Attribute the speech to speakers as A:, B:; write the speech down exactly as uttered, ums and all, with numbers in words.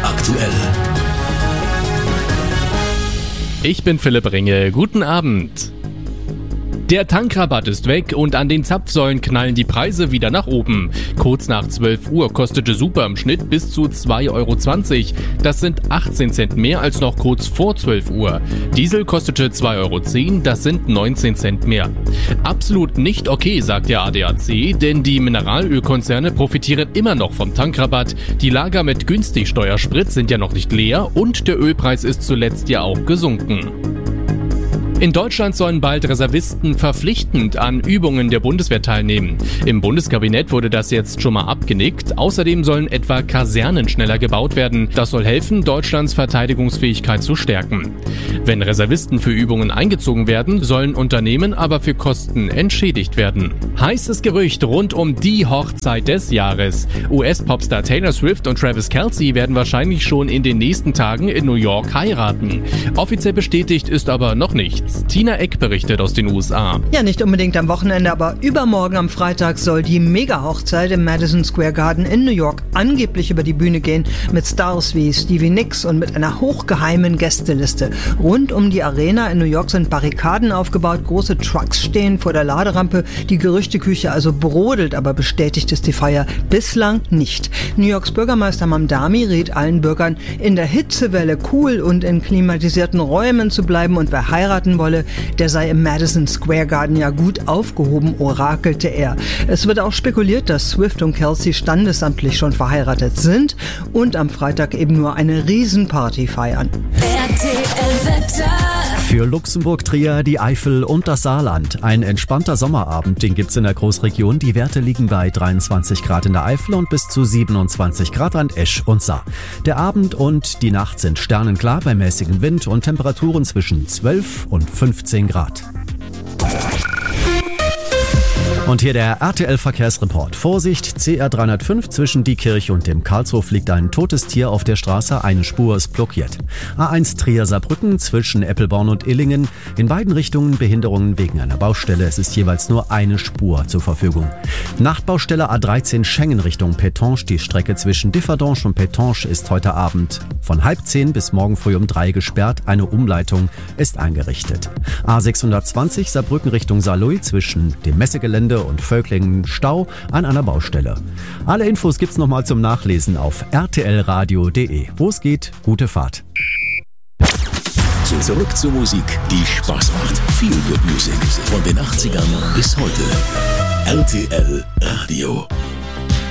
A: aktuell.
B: Ich bin Philipp Ringe. Guten Abend. Der Tankrabatt ist weg und an den Zapfsäulen knallen die Preise wieder nach oben. Kurz nach zwölf Uhr kostete Super im Schnitt bis zu zwei Euro zwanzig. Das sind achtzehn Cent mehr als noch kurz vor zwölf Uhr. Diesel kostete zwei Euro zehn, das sind neunzehn Cent mehr. Absolut nicht okay, sagt der A D A C, denn die Mineralölkonzerne profitieren immer noch vom Tankrabatt. Die Lager mit günstig Steuersprit sind ja noch nicht leer und der Ölpreis ist zuletzt ja auch gesunken. In Deutschland sollen bald Reservisten verpflichtend an Übungen der Bundeswehr teilnehmen. Im Bundeskabinett wurde das jetzt schon mal abgenickt. Außerdem sollen etwa Kasernen schneller gebaut werden. Das soll helfen, Deutschlands Verteidigungsfähigkeit zu stärken. Wenn Reservisten für Übungen eingezogen werden, sollen Unternehmen aber für Kosten entschädigt werden. Heißes Gerücht rund um die Hochzeit des Jahres. U S-Popstar Taylor Swift und Travis Kelce werden wahrscheinlich schon in den nächsten Tagen in New York heiraten. Offiziell bestätigt ist aber noch nichts. Tina Eck berichtet aus den U S A.
C: Ja, nicht unbedingt am Wochenende, aber übermorgen am Freitag soll die Mega-Hochzeit im Madison Square Garden in New York angeblich über die Bühne gehen mit Stars wie Stevie Nicks und mit einer hochgeheimen Gästeliste. Rund um die Arena in New York sind Barrikaden aufgebaut, große Trucks stehen vor der Laderampe. Die Gerüchteküche also brodelt, aber bestätigt ist die Feier bislang nicht. New Yorks Bürgermeister Mamdani rät allen Bürgern, in der Hitzewelle cool und in klimatisierten Räumen zu bleiben, und wer heiraten wolle, der sei im Madison Square Garden ja gut aufgehoben, orakelte er. Es wird auch spekuliert, dass Swift und Kelce standesamtlich schon verheiratet sind und am Freitag eben nur eine Riesenparty feiern.
D: R T L-Wetter.
E: Für Luxemburg, Trier, die Eifel und das Saarland. Ein entspannter Sommerabend, den gibt's in der Großregion. Die Werte liegen bei dreiundzwanzig Grad in der Eifel und bis zu siebenundzwanzig Grad an Esch und Saar. Der Abend und die Nacht sind sternenklar bei mäßigem Wind und Temperaturen zwischen zwölf und fünfzehn Grad. Und hier der R T L-Verkehrsreport. Vorsicht, C R dreihundertfünf zwischen Diekirch und dem Karlshof liegt ein totes Tier auf der Straße. Eine Spur ist blockiert. A eins Trier-Saarbrücken zwischen Eppelborn und Illingen. In beiden Richtungen Behinderungen wegen einer Baustelle. Es ist jeweils nur eine Spur zur Verfügung. Nachtbaustelle A dreizehn Schengen Richtung Pétange. Die Strecke zwischen Differdange und Pétange ist heute Abend von halb zehn bis morgen früh um drei gesperrt. Eine Umleitung ist eingerichtet. A sechshundertzwanzig Saarbrücken Richtung Saarlouis zwischen dem Messegelände und Völklingen Stau an einer Baustelle. Alle Infos gibt's nochmal zum Nachlesen auf r t l radio punkt d e. Wo es geht, gute Fahrt.
A: Zurück zur Musik, die Spaß macht. Feel Good Music von den achtzigern bis heute. R T L Radio.